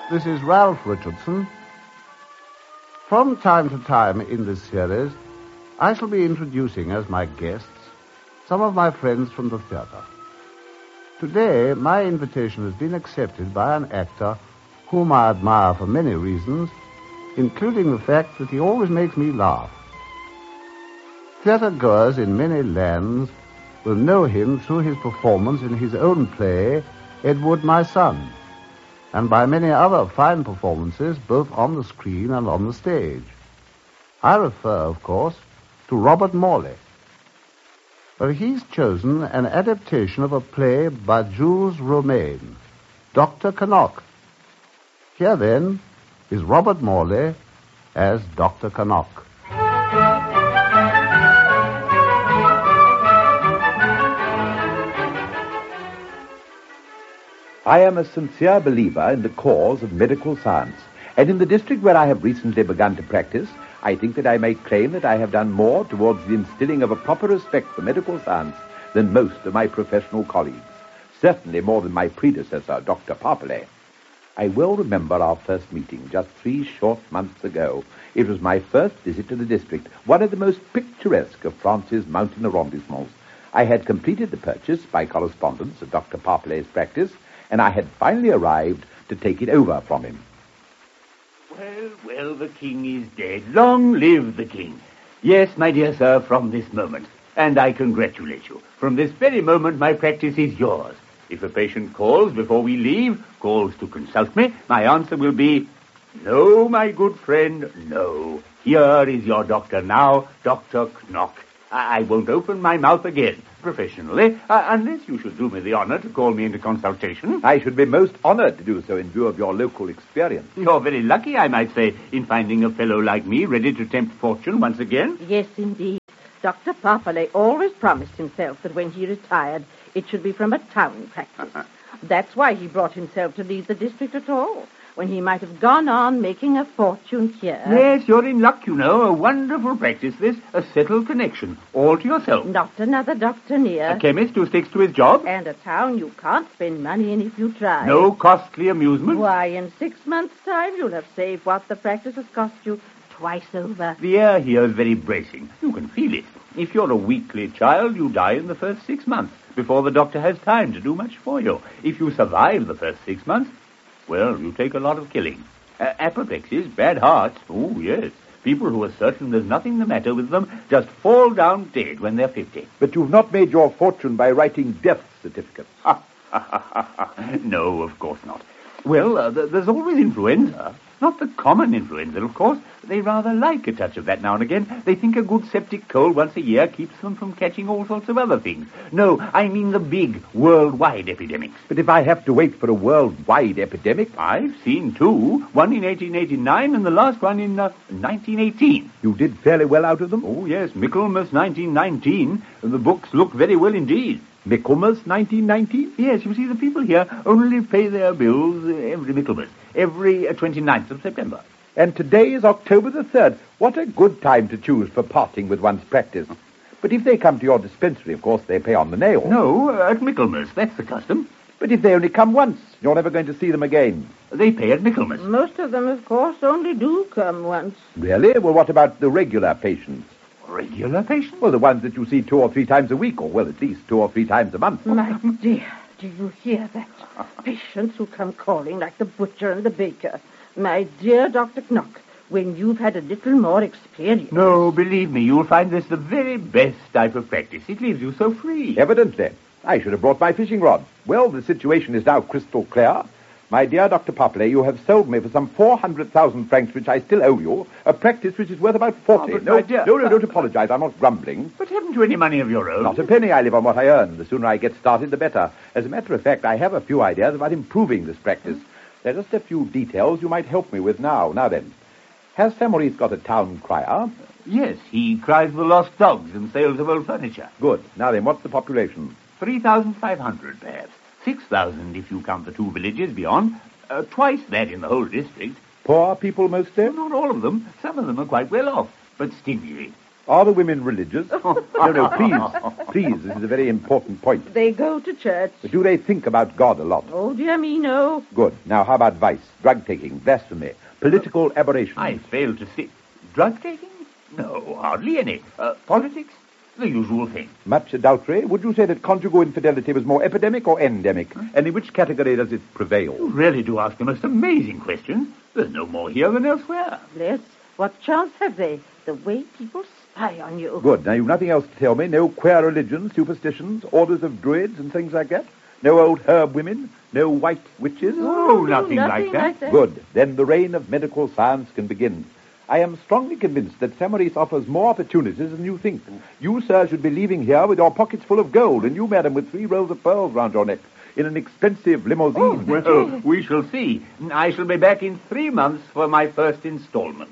This is Ralph Richardson. From time to time in this series, I shall be introducing as my guests some of my friends from the theatre. Today, my invitation has been accepted by an actor whom I admire for many reasons, including the fact that he always makes me laugh. Theatre goers in many lands will know him through his performance in his own play, Edward, My Son, and by many other fine performances, both on the screen and on the stage. I refer, of course, to Robert Morley. But he's chosen an adaptation of a play by Jules Romaine, Dr. Canok. Here, then, is Robert Morley as Dr. Canok. I am a sincere believer in the cause of medical science, and in the district where I have recently begun to practice, I think that I may claim that I have done more towards the instilling of a proper respect for medical science than most of my professional colleagues, certainly more than my predecessor, Dr. Parpillay. I well remember our first meeting just 3 short months ago. It was my first visit to the district, one of the most picturesque of France's mountain arrondissements. I had completed the purchase by correspondence of Dr. Parpillay's practice, and I had finally arrived to take it over from him. Well, the king is dead. Long live the king. Yes, my dear sir, from this moment. And I congratulate you. From this very moment, my practice is yours. If a patient calls before we leave, calls to consult me, my answer will be, no, my good friend, no. Here is your doctor now, Dr. Canok. I won't open my mouth again, professionally, unless you should do me the honor to call me into consultation. I should be most honored to do so in view of your local experience. You're very lucky, I might say, in finding a fellow like me ready to tempt fortune once again. Yes, indeed. Dr. Parpillay always promised himself that when he retired, it should be from a town practice. That's why he brought himself to leave the district at all, when he might have gone on making a fortune here. Yes, you're in luck, you know. A wonderful practice, this. A settled connection. All to yourself. Not another doctor near. A chemist who sticks to his job. And a town you can't spend money in if you try. No costly amusement. Why, in 6 months' time, you'll have saved what the practice has cost you twice over. The air here is very bracing. You can feel it. If you're a weakly child, you die in the first 6 months, before the doctor has time to do much for you. If you survive the first 6 months, well, you take a lot of killing. Apoplexies, bad hearts, oh, yes. People who are certain there's nothing the matter with them just fall down dead when they're 50. But you've not made your fortune by writing death certificates. No, of course not. Well, there's always influenza. Not the common influenza, of course. They rather like a touch of that now and again. They think a good septic cold once a year keeps them from catching all sorts of other things. No, I mean the big worldwide epidemics. But if I have to wait for a worldwide epidemic... I've seen 2. One in 1889 and the last one in 1918. You did fairly well out of them? Oh, yes, Michaelmas 1919. The books look very well indeed. Michaelmas 1919? Yes, you see, the people here only pay their bills every Michaelmas, every 29th of September. And today is October the 3rd. What a good time to choose for parting with one's practice. But if they come to your dispensary, of course, they pay on the nail. No, at Michaelmas, that's the custom. But if they only come once, you're never going to see them again. They pay at Michaelmas. Most of them, of course, only do come once. Really? Well, what about the regular patients? Regular patients? Well, the ones that you see 2 or 3 times a week, or, well, at least 2 or 3 times a month. My dear, do you hear that? Patients who come calling like the butcher and the baker. My dear Dr. Canok, when you've had a little more experience... No, believe me, you'll find this the very best type of practice. It leaves you so free. Evidently. I should have brought my fishing rod. Well, the situation is now crystal clear. My dear Dr. Parpillay, you have sold me for some 400,000 francs, which I still owe you, a practice which is worth about 40. Oh, my dear... No, don't apologize. I'm not grumbling. But haven't you any money of your own? Not a penny. I live on what I earn. The sooner I get started, the better. As a matter of fact, I have a few ideas about improving this practice. There are just a few details you might help me with now. Now then, has Sir Maurice got a town crier? Yes, he cries for lost dogs and sales of old furniture. Good. Now then, what's the population? 3,500, perhaps. 6,000 if you count the 2 villages beyond. Twice that in the whole district. Poor people mostly? Not all of them. Some of them are quite well off, but stingy. Are the women religious? No, please, this is a very important point. They go to church. But do they think about God a lot? Oh, dear me, no. Good. Now, how about vice, drug-taking, blasphemy, political aberration? I fail to see. Drug-taking? No, hardly any. Politics? The usual thing. Much adultery? Would you say that conjugal infidelity was more epidemic or endemic? And in which category does it prevail? You really do ask the most amazing questions. There's no more here than elsewhere. Bless. What chance have they? The way people spy on you. Good. Now, you've nothing else to tell me? No queer religions, superstitions, orders of druids and things like that? No old herb women? No white witches? Oh, nothing like that. Good. Then the reign of medical science can begin. I am strongly convinced that Samoris offers more opportunities than you think. You, sir, should be leaving here with your pockets full of gold, and you, madam, with 3 rows of pearls round your neck, in an expensive limousine. Oh, well, we shall see. I shall be back in 3 months for my first installment.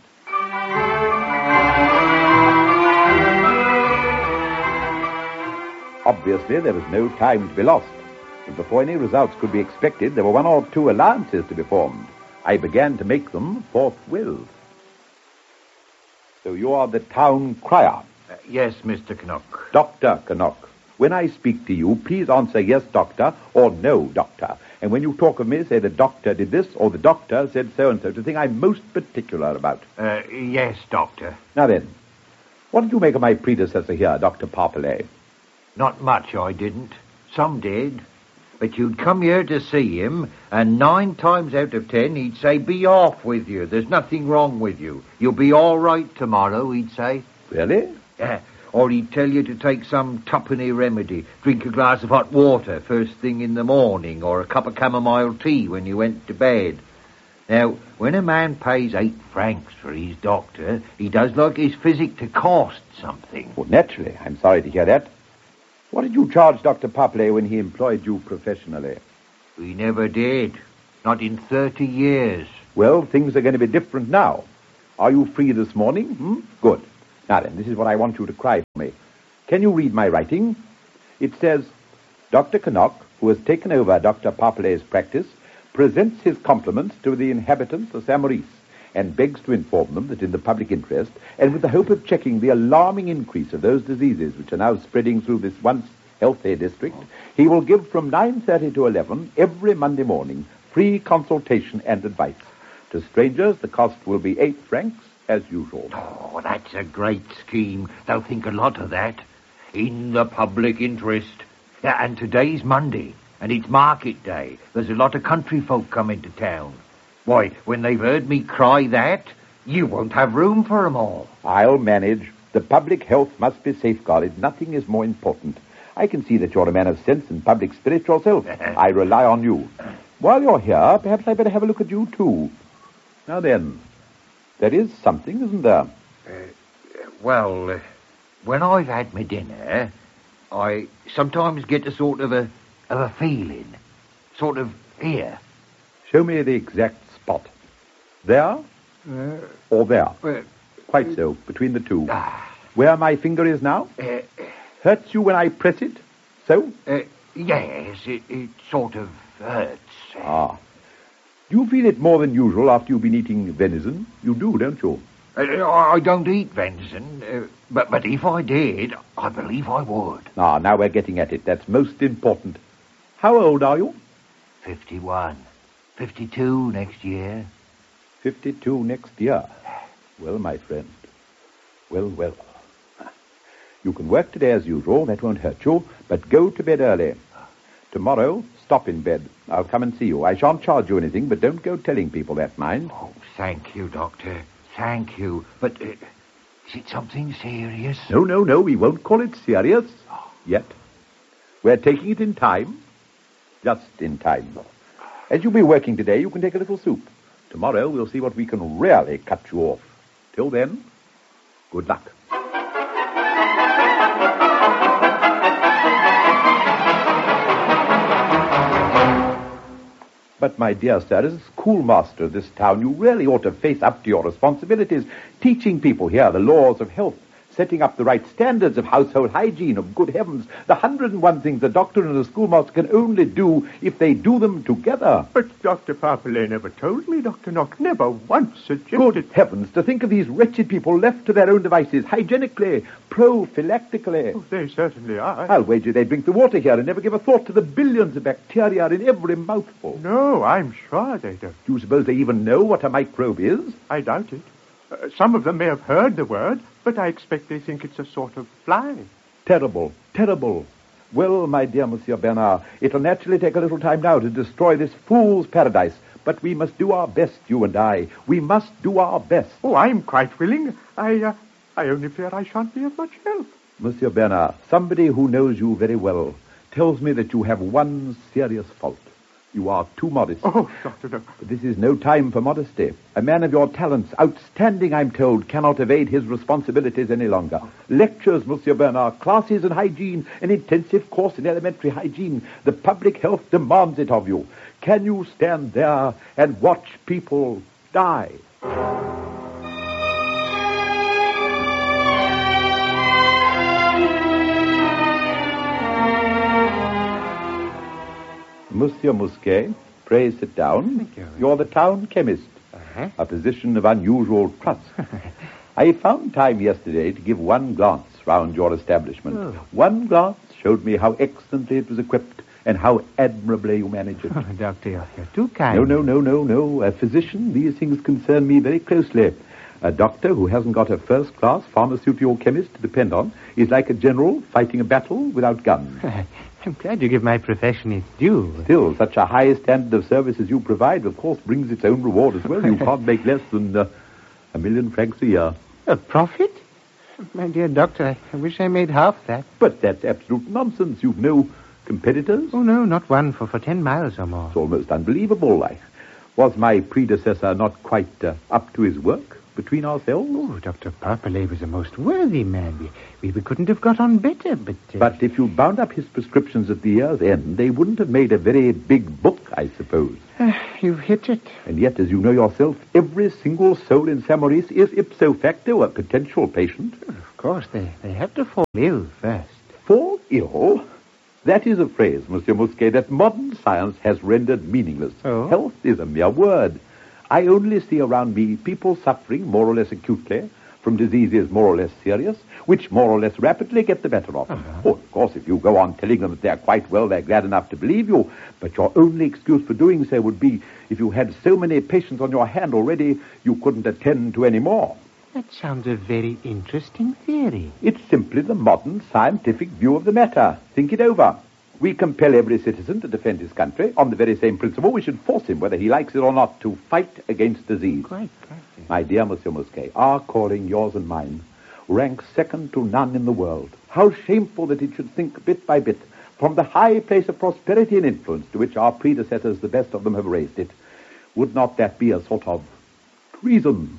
Obviously, there was no time to be lost, and before any results could be expected, there were 1 or 2 alliances to be formed. I began to make them forthwith. So you are the town crier? Yes, Mr. Knock. Dr. Knock. When I speak to you, please answer yes, doctor, or no, doctor. And when you talk of me, say the doctor did this, or the doctor said so-and-so, the thing I'm most particular about. Yes, doctor. Now then, what did you make of my predecessor here, Dr. Parpillay? Not much, I didn't. Some did. But you'd come here to see him, and 9 times out of 10, he'd say, be off with you. There's nothing wrong with you. You'll be all right tomorrow, he'd say. Really? Yeah. Or he'd tell you to take some tuppenny remedy. Drink a glass of hot water first thing in the morning, or a cup of chamomile tea when you went to bed. Now, when a man pays 8 francs for his doctor, he does like his physic to cost something. Well, naturally. I'm sorry to hear that. What did you charge Dr. Parpillay when he employed you professionally? We never did. Not in 30 years. Well, things are going to be different now. Are you free this morning? Good. Now then, this is what I want you to cry for me. Can you read my writing? It says, Dr. Knock, who has taken over Dr. Parpillay's practice, presents his compliments to the inhabitants of Samoris, and begs to inform them that in the public interest, and with the hope of checking the alarming increase of those diseases which are now spreading through this once healthy district, he will give from 9:30 to 11 every Monday morning free consultation and advice. To strangers, the cost will be 8 francs, as usual. Oh, that's a great scheme. They'll think a lot of that. In the public interest. Yeah, and today's Monday, and it's market day. There's a lot of country folk coming to town. Why, when they've heard me cry that, you won't have room for 'em all. I'll manage. The public health must be safeguarded. Nothing is more important. I can see that you're a man of sense and public spirit yourself. I rely on you. While you're here, perhaps I'd better have a look at you, too. Now then, there is something, isn't there? Well, when I've had my dinner, I sometimes get a sort of a feeling. Sort of here. Show me the exact spot. There? Or there? Quite so, between the two. Where my finger is now? Hurts you when I press it? So? Yes, it sort of hurts. Ah. Do you feel it more than usual after you've been eating venison? You do, don't you? I don't eat venison, but if I did, I believe I would. Ah, now we're getting at it. That's most important. How old are you? 51. 52 next year. 52 next year. Well, my friend. Well. You can work today as usual. That won't hurt you. But go to bed early. Tomorrow, stop in bed. I'll come and see you. I shan't charge you anything, but don't go telling people that, mind. Oh, thank you, Doctor. Thank you. But is it something serious? No. We won't call it serious yet. We're taking it in time. Just in time. As you'll be working today, you can take a little soup. Tomorrow, we'll see what we can really cut you off. Till then, good luck. But, my dear sir, as schoolmaster of this town, you really ought to face up to your responsibilities, teaching people here the laws of health, setting up the right standards of household hygiene, of good heavens, the 101 things a doctor and a schoolmaster can only do if they do them together. But Dr. Parpillay never told me, Dr. Knock, never once suggested... Good heavens, to think of these wretched people left to their own devices, hygienically, prophylactically. Oh, they certainly are. I'll wager they drink the water here and never give a thought to the billions of bacteria in every mouthful. No, I'm sure they don't. Do you suppose they even know what a microbe is? I doubt it. Some of them may have heard the word, but I expect they think it's a sort of fly. Terrible, terrible. Well, my dear Monsieur Bernard, it'll naturally take a little time now to destroy this fool's paradise. But we must do our best, you and I. We must do our best. Oh, I'm quite willing. I only fear I shan't be of much help. Monsieur Bernard, somebody who knows you very well tells me that you have one serious fault. You are too modest. Oh, Doctor, no. But this is no time for modesty. A man of your talents, outstanding, I'm told, cannot evade his responsibilities any longer. Lectures, Monsieur Bernard, classes in hygiene, an intensive course in elementary hygiene. The public health demands it of you. Can you stand there and watch people die? Monsieur Musquet, pray sit down. Thank you. You're the town chemist. Uh-huh. A position of unusual trust. I found time yesterday to give one glance round your establishment. Oh. One glance showed me how excellently it was equipped and how admirably you manage it. Oh, Doctor, you're too kind. No. A physician, these things concern me very closely. A doctor who hasn't got a first-class pharmaceutical chemist to depend on is like a general fighting a battle without guns. I'm glad you give my profession its due. Still, such a high standard of service as you provide, of course, brings its own reward as well. You can't make less than £1 million francs a year. A profit? My dear doctor, I wish I made half that. But that's absolute nonsense. You've no competitors? Oh, no, not one for 10 miles or more. It's almost unbelievable. Was my predecessor not quite up to his work between ourselves? Oh, Dr. Parpillay was a most worthy man. We couldn't have got on better, but... But if you bound up his prescriptions at the year's end, they wouldn't have made a very big book, I suppose. You've hit it. And yet, as you know yourself, every single soul in Saint Maurice is ipso facto a potential patient. Of course, they have to fall ill first. Fall ill? That is a phrase, Monsieur Musquet, that modern science has rendered meaningless. Oh? Health is a mere word. I only see around me people suffering more or less acutely from diseases more or less serious, which more or less rapidly get the better of them. Uh-huh. Oh, of course, if you go on telling them that they're quite well, they're glad enough to believe you. But your only excuse for doing so would be if you had so many patients on your hand already, you couldn't attend to any more. That sounds a very interesting theory. It's simply the modern scientific view of the matter. Think it over. We compel every citizen to defend his country. On the very same principle, we should force him, whether he likes it or not, to fight against disease. Quite. My dear Monsieur Musquet, our calling, yours and mine, ranks second to none in the world. How shameful that it should sink bit by bit from the high place of prosperity and influence to which our predecessors, the best of them, have raised it. Would not that be a sort of treason?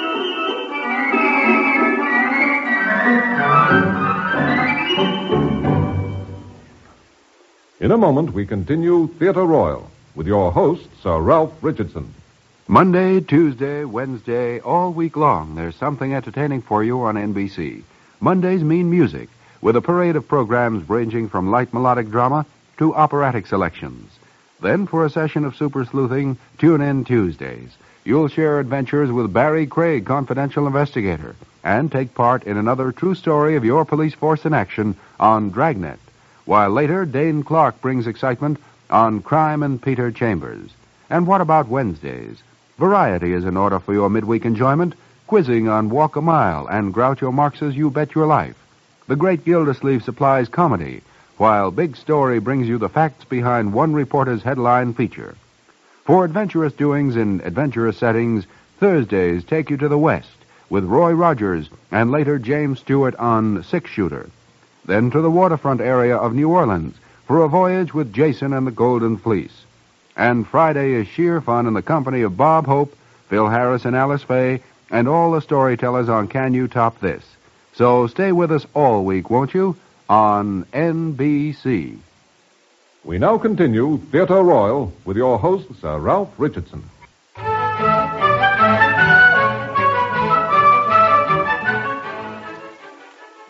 In a moment, we continue Theatre Royal with your host, Sir Ralph Richardson. Monday, Tuesday, Wednesday, all week long, there's something entertaining for you on NBC. Mondays mean music, with a parade of programs ranging from light melodic drama to operatic selections. Then, for a session of super sleuthing, tune in Tuesdays. You'll share adventures with Barry Craig, confidential investigator, and take part in another true story of your police force in action on Dragnet. While later, Dane Clark brings excitement on Crime and Peter Chambers. And what about Wednesdays? Variety is in order for your midweek enjoyment, quizzing on Walk a Mile and Groucho Marx's You Bet Your Life. The Great Gildersleeve supplies comedy, while Big Story brings you the facts behind one reporter's headline feature. For adventurous doings in adventurous settings, Thursdays take you to the West with Roy Rogers and later James Stewart on Six Shooter. Then to the waterfront area of New Orleans for a voyage with Jason and the Golden Fleece. And Friday is sheer fun in the company of Bob Hope, Phil Harris and Alice Faye, and all the storytellers on Can You Top This? So stay with us all week, won't you, on NBC. We now continue Theatre Royal with your host, Sir Ralph Richardson.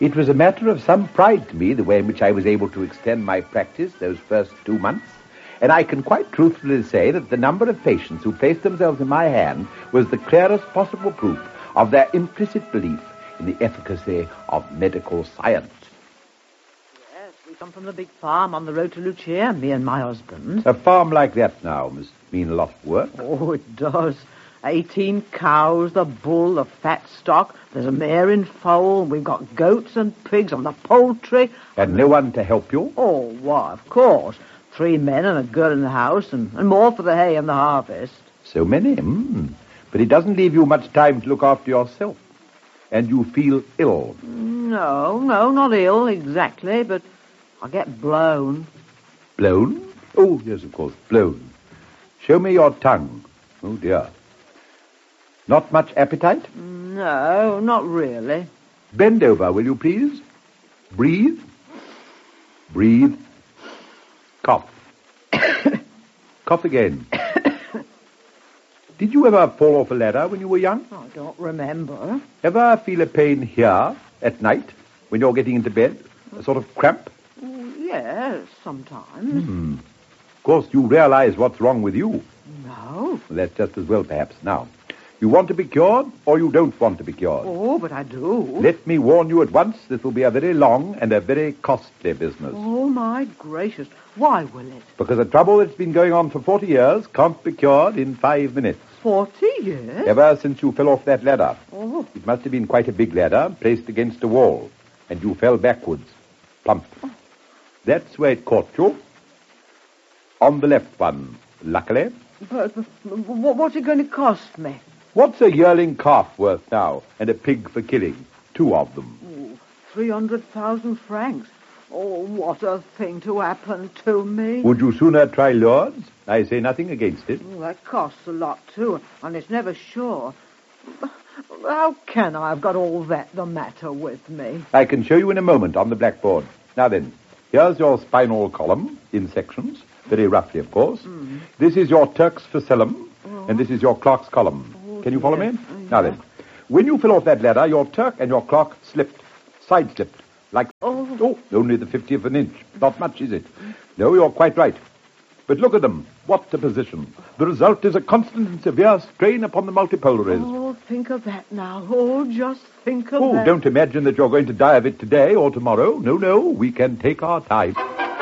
It was a matter of some pride to me the way in which I was able to extend my practice those first 2 months, and I can quite truthfully say that the number of patients who placed themselves in my hand was the clearest possible proof of their implicit belief in the efficacy of medical science. Yes, we come from the big farm on the road to Lucia, me and my husband. A farm like that now must mean a lot of work. Oh, it does. 18 cows, the bull, the fat stock. There's a mare in foal, and we've got goats and pigs and the poultry. And no one to help you? Oh, why, of course. 3 men and a girl in the house, and more for the hay and the harvest. So many? But it doesn't leave you much time to look after yourself. And you feel ill. No, not ill exactly, but I get blown. Blown? Oh, yes, of course, blown. Show me your tongue. Oh, dear. Not much appetite? No, not really. Bend over, will you please? Breathe. Breathe. Cough. Cough again. Did you ever fall off a ladder when you were young? I don't remember. Ever feel a pain here at night when you're getting into bed? A sort of cramp? Yes, sometimes. Of course, you realize what's wrong with you. No. That's just as well, perhaps. Now, you want to be cured, or you don't want to be cured? Oh, but I do. Let me warn you at once, this will be a very long and a very costly business. Oh, my gracious. Why will it? Because a trouble that's been going on for 40 years can't be cured in 5 minutes. 40 years? Ever since you fell off that ladder. Oh. It must have been quite a big ladder, placed against a wall. And you fell backwards. Plump. That's where it caught you. On the left one, luckily. But what's it going to cost me? What's a yearling calf worth now, and a pig for killing? 2 of them. Oh, 300,000 francs. Oh, what a thing to happen to me. Would you sooner try Lourdes? I say nothing against it. Oh, that costs a lot, too, and it's never sure. How can I have got all that the matter with me? I can show you in a moment on the blackboard. Now then, here's your spinal column in sections, very roughly, of course. This is your Turk's facellum, and this is your Clark's column. Can you follow me? Now then, when you fell off that ladder, your Turk and your Clark slipped, side-slipped, like... Oh, only the 50th of an inch. Not much, is it? No, you're quite right. But look at them. What a position. The result is a constant and severe strain upon the multipolaries. Oh, think of that now. Oh, just think of that. Oh, don't imagine that you're going to die of it today or tomorrow. No, we can take our time.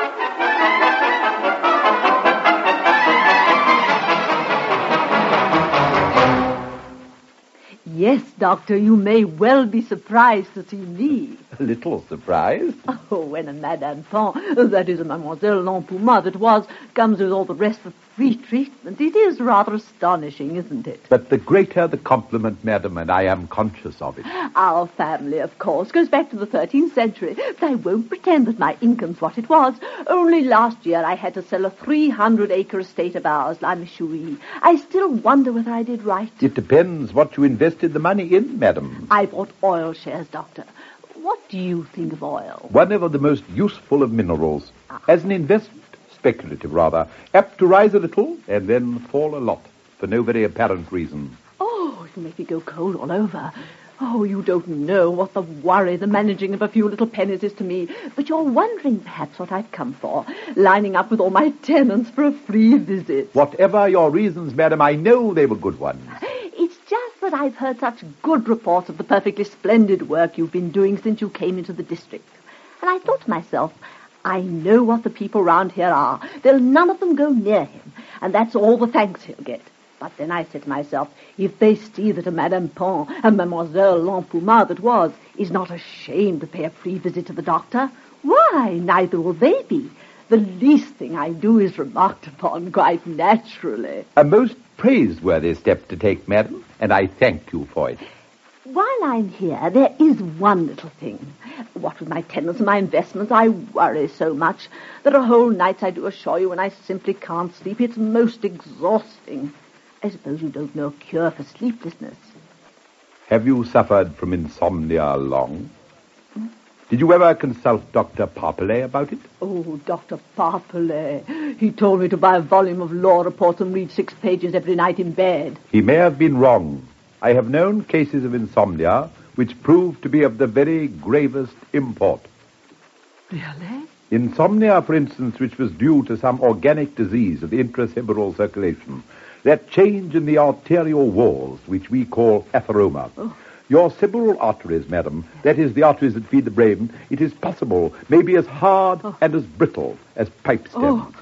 Yes, Doctor, you may well be surprised to see me. A little surprised. Oh, when a Madame Pont, that is a Mademoiselle Lampouma that was, comes with all the rest for free treatment, it is rather astonishing, isn't it? But the greater the compliment, madam, and I am conscious of it. Our family, of course, goes back to the 13th century, but I won't pretend that my income's what it was. Only last year I had to sell a 300-acre estate of ours, La Michoui. I still wonder whether I did right. It depends what you invested the money in, madam. I bought oil shares, Doctor. What do you think of oil? One of the most useful of minerals. As an investment, speculative rather, apt to rise a little and then fall a lot, for no very apparent reason. Oh, it'll make me go cold all over. Oh, you don't know what the worry the managing of a few little pennies is to me. But you're wondering perhaps what I've come for, lining up with all my tenants for a free visit. Whatever your reasons, madam, I know they were good ones. It's just that I've heard such good reports of the perfectly splendid work you've been doing since you came into the district. And I thought to myself, I know what the people round here are. They'll none of them go near him, and that's all the thanks he'll get. But then I said to myself, if they see that a Madame Pont, a Mademoiselle Lampouma that was, is not ashamed to pay a free visit to the doctor, why, neither will they be. The least thing I do is remarked upon quite naturally. A most praiseworthy step to take, madam, and I thank you for it. While I'm here, there is one little thing. What with my tenants and my investments, I worry so much. There are whole nights, I do assure you, when I simply can't sleep. It's most exhausting. I suppose you don't know a cure for sleeplessness. Have you suffered from insomnia long? Did you ever consult Dr. Parpillay about it? Oh, Dr. Parpillay. He told me to buy a volume of law reports and read 6 pages every night in bed. He may have been wrong. I have known cases of insomnia which proved to be of the very gravest import. Really? Insomnia, for instance, which was due to some organic disease of the intracerebral circulation. That change in the arterial walls, which we call atheroma. Oh. Your cerebral arteries, madam, that is, the arteries that feed the brain, it is possible, may be as hard and as brittle as pipe stems.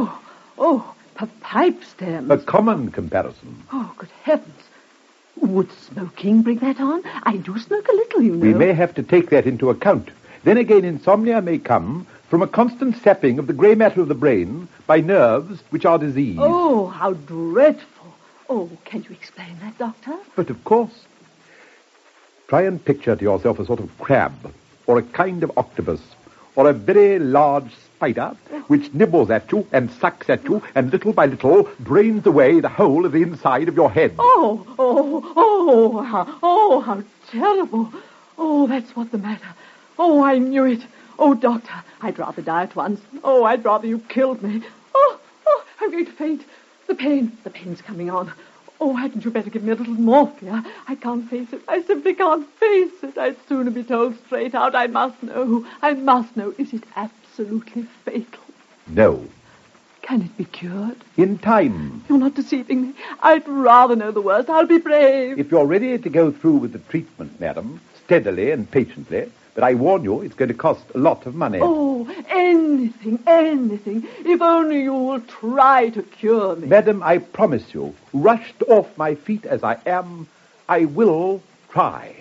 Pipe stems. A common comparison. Oh, good heavens. Would smoking bring that on? I do smoke a little, you know. We may have to take that into account. Then again, insomnia may come from a constant sapping of the grey matter of the brain by nerves which are diseased. Oh, how dreadful. Oh, can you explain that, Doctor? But of course. Try and picture to yourself a sort of crab, or a kind of octopus, or a very large spider, which nibbles at you and sucks at you, and little by little drains away the whole of the inside of your head. How terrible. Oh, that's what's the matter. Oh, I knew it. Oh, Doctor, I'd rather die at once. Oh, I'd rather you killed me. Oh, I'm going to faint. The pain's coming on. Oh, hadn't you better give me a little morphia? I can't face it. I simply can't face it. I'd sooner be told straight out. I must know. Is it absolutely fatal? No. Can it be cured? In time. You're not deceiving me. I'd rather know the worst. I'll be brave. If you're ready to go through with the treatment, madam, steadily and patiently, but I warn you, it's going to cost a lot of money. Oh, anything. If only you will try to cure me. Madam, I promise you, rushed off my feet as I am, I will try.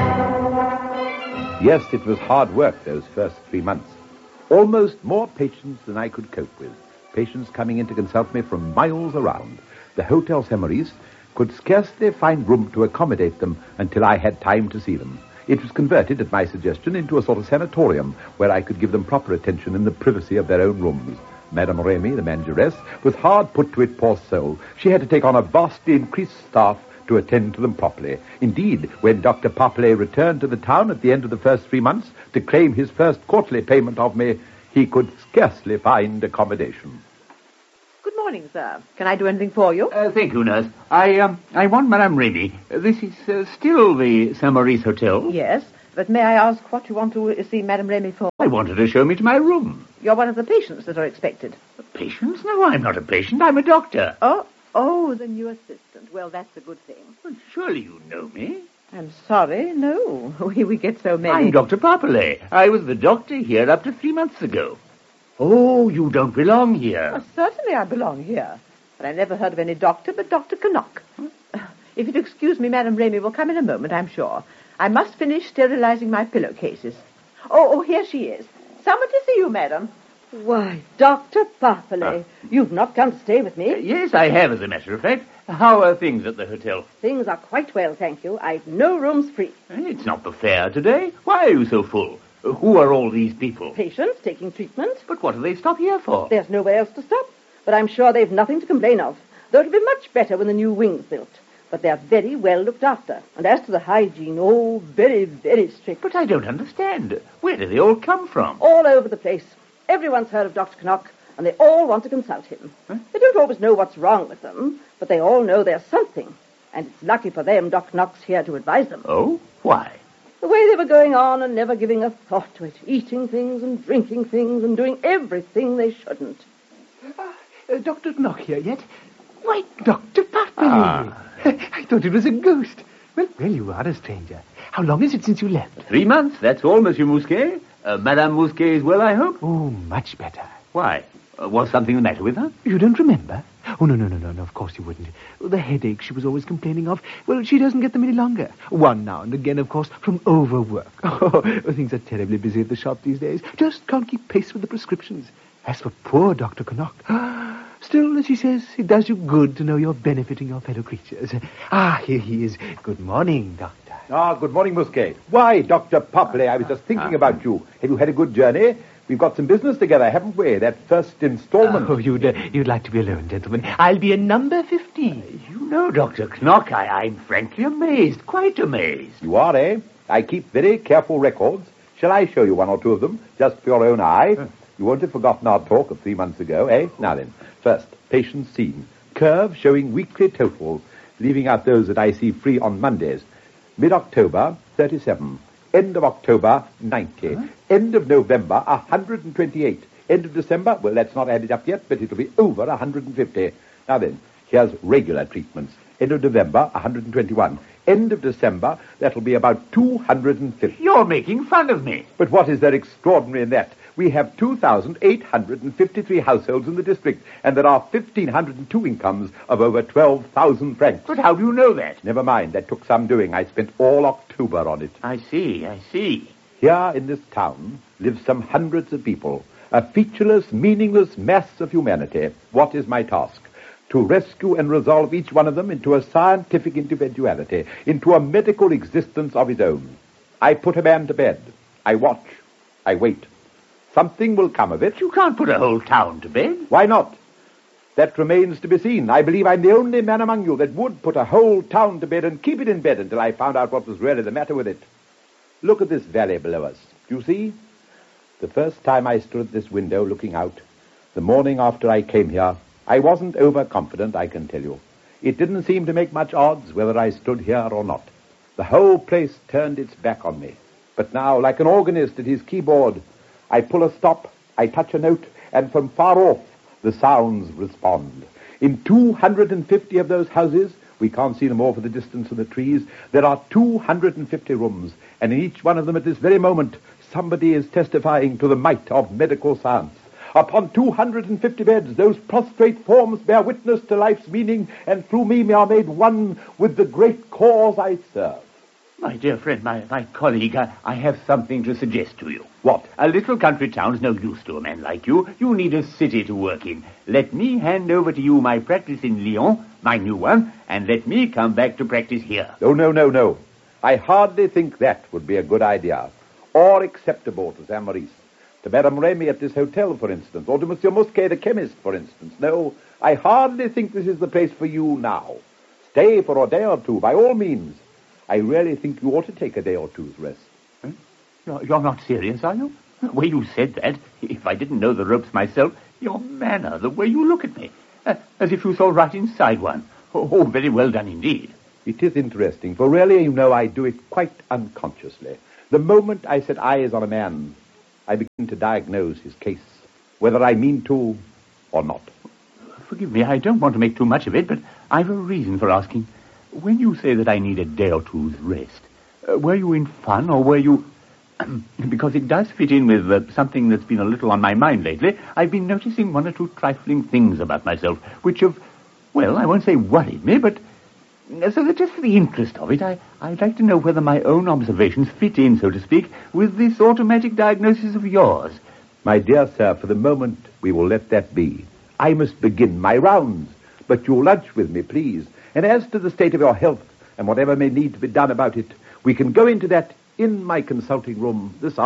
Yes, it was hard work those first 3 months. Almost more patients than I could cope with. Patients coming in to consult me from miles around. The Hotel Saint-Maurice could scarcely find room to accommodate them until I had time to see them. It was converted, at my suggestion, into a sort of sanatorium where I could give them proper attention in the privacy of their own rooms. Madame Remy, the manageress, was hard put to it, poor soul. She had to take on a vastly increased staff to attend to them properly. Indeed, when Dr. Papelet returned to the town at the end of the first 3 months to claim his first quarterly payment of me, he could scarcely find accommodation. Good morning, sir. Can I do anything for you? Thank you, nurse. I want Madame Remy. This is still the Saint-Maurice Hotel? Yes, but may I ask what you want to see Madame Remy for? I want her to show me to my room. You're one of the patients that are expected. Patients? No, I'm not a patient. I'm a doctor. Oh, the new assistant. Well, that's a good thing. Well, surely you know me. I'm sorry, no. We get so many. I'm Dr. Papelet. I was the doctor here up to 3 months ago. Oh, you don't belong here. Well, certainly I belong here. But I never heard of any doctor but Dr. Knock. If you'd excuse me, Madame Remy will come in a moment, I'm sure. I must finish sterilizing my pillowcases. Oh, here she is. Someone to see you, madam. Why, Dr. Papelet, you've not come to stay with me. Yes, I have, as a matter of fact. How are things at the hotel? Things are quite well, thank you. I've no rooms free. It's not the fair today. Why are you so full? Who are all these people? Patients taking treatment. But what do they stop here for? There's nowhere else to stop. But I'm sure they've nothing to complain of. Though it'll be much better when the new wing's built. But they're very well looked after. And as to the hygiene, very, very strict. But I don't understand. Where do they all come from? All over the place. Everyone's heard of Dr. Knock, and they all want to consult him. Huh? They don't always know what's wrong with them, but they all know there's something. And it's lucky for them Dr. Knock's here to advise them. Oh? Why? The way they were going on and never giving a thought to it. Eating things and drinking things and doing everything they shouldn't. Dr. Knock here yet? Why, Dr. Papelet. I thought it was a ghost. Well, you are a stranger. How long is it since you left? 3 months, that's all, Monsieur Mousquet. Madame Mousquet is well, I hope? Oh, much better. Why? Was something the matter with her? You don't remember? Oh, no, of course you wouldn't. The headache she was always complaining of, well, she doesn't get them any longer. One now and again, of course, from overwork. Oh, things are terribly busy at the shop these days. Just can't keep pace with the prescriptions. As for poor Dr. Knock, still, as she says, it does you good to know you're benefiting your fellow creatures. Here he is. Good morning, Doctor. Good morning, Mousquet. Why, Dr. Papelet, I was just thinking about you. Have you had a good journey? We've got some business together, haven't we? That first installment. Oh, you'd like to be alone, gentlemen. I'll be in number 15. You know, Dr. Knock, I'm frankly amazed, quite amazed. You are, eh? I keep very careful records. Shall I show you one or two of them, just for your own eye? You won't have forgotten our talk of 3 months ago, eh? Now then, first, patient seen. Curve showing weekly totals, leaving out those that I see free on Mondays. Mid-October, 37. End of October, 90. End of November, 128. End of December, well, that's not added up yet, but it'll be over 150. Now then, here's regular treatments. End of November, 121. End of December, that'll be about 250. You're making fun of me. But what is there extraordinary in that? We have 2,853 households in the district, and there are 1,502 incomes of over 12,000 francs. But how do you know that? Never mind, that took some doing. I spent all October on it. I see. Here in this town live some hundreds of people, a featureless, meaningless mass of humanity. What is my task? To rescue and resolve each one of them into a scientific individuality, into a medical existence of his own. I put a man to bed. I watch. I wait. Something will come of it. You can't put a whole town to bed. Why not? That remains to be seen. I believe I'm the only man among you that would put a whole town to bed and keep it in bed until I found out what was really the matter with it. Look at this valley below us. Do you see? The first time I stood at this window looking out, the morning after I came here, I wasn't overconfident, I can tell you. It didn't seem to make much odds whether I stood here or not. The whole place turned its back on me. But now, like an organist at his keyboard, I pull a stop, I touch a note, and from far off, the sounds respond. In 250 of those houses, we can't see them all for the distance of the trees, there are 250 rooms, and in each one of them at this very moment, somebody is testifying to the might of medical science. Upon 250 beds, those prostrate forms bear witness to life's meaning, and through me are made one with the great cause I serve. My dear friend, my colleague, I have something to suggest to you. What? A little country town's no use to a man like you. You need a city to work in. Let me hand over to you my practice in Lyon, my new one, and let me come back to practice here. Oh, no. I hardly think that would be a good idea, or acceptable to Saint Maurice. To Madame Remy at this hotel, for instance, or to Monsieur Musquet, the chemist, for instance. No, I hardly think this is the place for you now. Stay for a day or two, by all means. I really think you ought to take a day or two's rest. You're not serious, are you? The way you said that, if I didn't know the ropes myself, your manner, the way you look at me, as if you saw right inside one. Oh, very well done indeed. It is interesting, for really, you know, I do it quite unconsciously. The moment I set eyes on a man, I begin to diagnose his case, whether I mean to or not. Forgive me, I don't want to make too much of it, but I've a reason for asking. When you say that I need a day or two's rest, were you in fun, or were you... because it does fit in with something that's been a little on my mind lately. I've been noticing one or two trifling things about myself, which have, well, I won't say worried me, but... so that just for the interest of it, I'd like to know whether my own observations fit in, so to speak, with this automatic diagnosis of yours. My dear sir, for the moment, we will let that be. I must begin my rounds, but you'll lunch with me, please. And as to the state of your health, and whatever may need to be done about it, we can go into that in my consulting room this